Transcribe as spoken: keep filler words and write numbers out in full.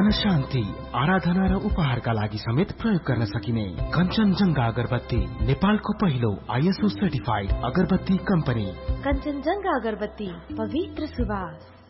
मन शान्ति, आराधना र उपहारका लागि समेत प्रयोग गर्न सकिने कञ्चनजङ्घा अगरबत्ती, नेपालको पहिलो आइएसओ सर्टिफाइड अगरबत्ती कम्पनी। कञ्चनजङ्घा अगरबत्ती, पवित्र सुवास।